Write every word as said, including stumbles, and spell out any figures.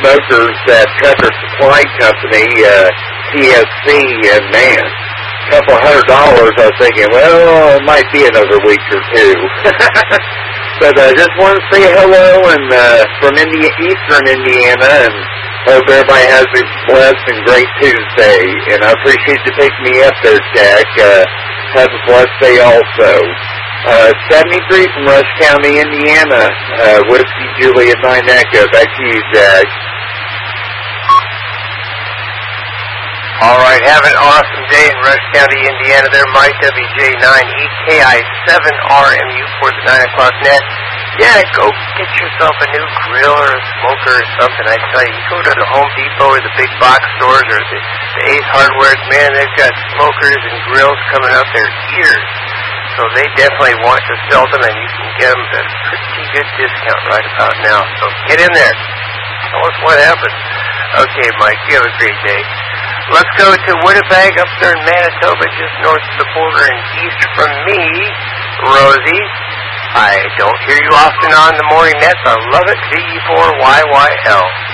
smokers at Trucker Supply Company, uh, T S C, and man, a couple hundred dollars, I was thinking, well, it might be another week or two. But I uh, just want to say hello and uh, from Indi Eastern Indiana, and hope everybody has a blessed and great Tuesday. And I appreciate you picking me up there, Jack. Uh, have a blessed day also. Uh, seventy-three from Rush County, Indiana. Uh, Whiskey Juliet nine Echo. Back to you, Jack. All right, have an awesome day in Rush County, Indiana. There, Mike, W J nine E K I seven R M U for the nine o'clock net. Yeah, go get yourself a new grill or a smoker or something. I tell you, you go to the Home Depot or the big box stores or the, the Ace Hardwares, man, they've got smokers and grills coming out their ears. So they definitely want to sell them, and you can get them at a pretty good discount right about now. So get in there. Tell us what happened. Okay, Mike, you have a great day. Let's go to Winnipeg, up there in Manitoba, just north of the border and east from me, Rosie. I don't hear you often on the morning nets. I love it. V E four Y Y L.